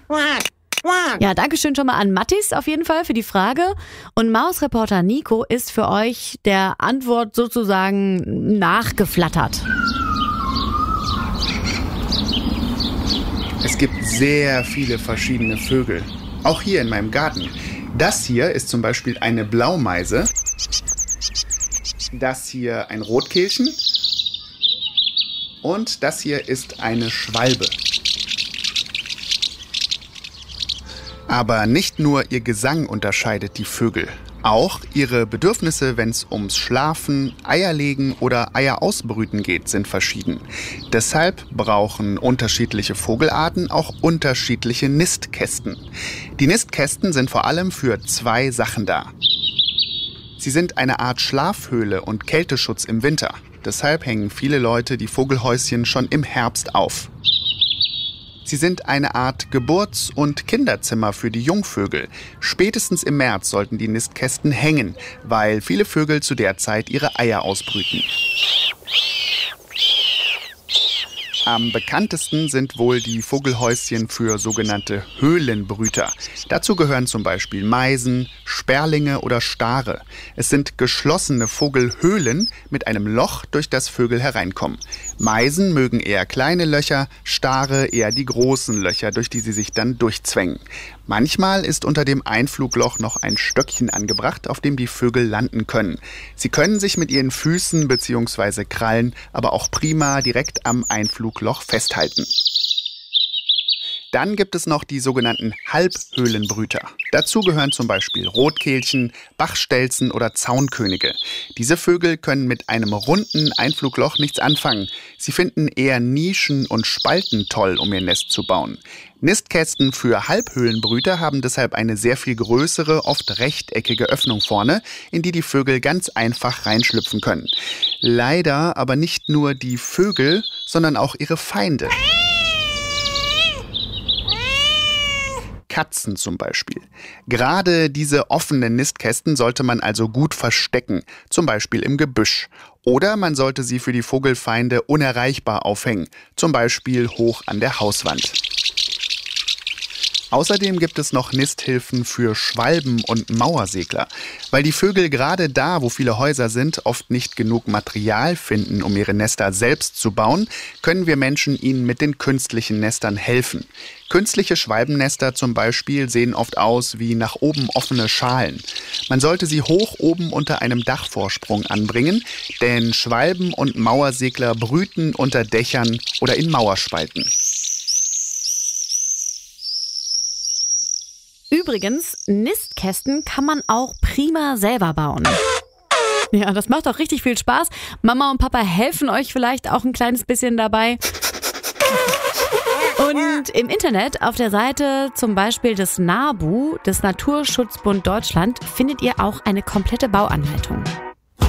Ja, danke schön schon mal an Mattis auf jeden Fall für die Frage. Und Mausreporter Nico ist für euch der Antwort sozusagen nachgeflattert. Es gibt sehr viele verschiedene Vögel, auch hier in meinem Garten. Das hier ist zum Beispiel eine Blaumeise, das hier ein Rotkehlchen und das hier ist eine Schwalbe. Aber nicht nur ihr Gesang unterscheidet die Vögel. Auch ihre Bedürfnisse, wenn es ums Schlafen, Eierlegen oder Eier ausbrüten geht, sind verschieden. Deshalb brauchen unterschiedliche Vogelarten auch unterschiedliche Nistkästen. Die Nistkästen sind vor allem für 2 Sachen da. Sie sind eine Art Schlafhöhle und Kälteschutz im Winter. Deshalb hängen viele Leute die Vogelhäuschen schon im Herbst auf. Sie sind eine Art Geburts- und Kinderzimmer für die Jungvögel. Spätestens im März sollten die Nistkästen hängen, weil viele Vögel zu der Zeit ihre Eier ausbrüten. Am bekanntesten sind wohl die Vogelhäuschen für sogenannte Höhlenbrüter. Dazu gehören zum Beispiel Meisen, Sperlinge oder Stare. Es sind geschlossene Vogelhöhlen mit einem Loch, durch das Vögel hereinkommen. Meisen mögen eher kleine Löcher, Stare eher die großen Löcher, durch die sie sich dann durchzwängen. Manchmal ist unter dem Einflugloch noch ein Stöckchen angebracht, auf dem die Vögel landen können. Sie können sich mit ihren Füßen bzw. Krallen aber auch prima direkt am Einflugloch festhalten. Dann gibt es noch die sogenannten Halbhöhlenbrüter. Dazu gehören zum Beispiel Rotkehlchen, Bachstelzen oder Zaunkönige. Diese Vögel können mit einem runden Einflugloch nichts anfangen. Sie finden eher Nischen und Spalten toll, um ihr Nest zu bauen. Nistkästen für Halbhöhlenbrüter haben deshalb eine sehr viel größere, oft rechteckige Öffnung vorne, in die die Vögel ganz einfach reinschlüpfen können. Leider aber nicht nur die Vögel, sondern auch ihre Feinde. Katzen zum Beispiel. Gerade diese offenen Nistkästen sollte man also gut verstecken, zum Beispiel im Gebüsch. Oder man sollte sie für die Vogelfeinde unerreichbar aufhängen, zum Beispiel hoch an der Hauswand. Außerdem gibt es noch Nisthilfen für Schwalben und Mauersegler. Weil die Vögel gerade da, wo viele Häuser sind, oft nicht genug Material finden, um ihre Nester selbst zu bauen, können wir Menschen ihnen mit den künstlichen Nestern helfen. Künstliche Schwalbennester zum Beispiel sehen oft aus wie nach oben offene Schalen. Man sollte sie hoch oben unter einem Dachvorsprung anbringen, denn Schwalben und Mauersegler brüten unter Dächern oder in Mauerspalten. Übrigens, Nistkästen kann man auch prima selber bauen. Ja, das macht auch richtig viel Spaß. Mama und Papa helfen euch vielleicht auch ein kleines bisschen dabei. Und im Internet auf der Seite zum Beispiel des NABU, des Naturschutzbund Deutschland, findet ihr auch eine komplette Bauanleitung.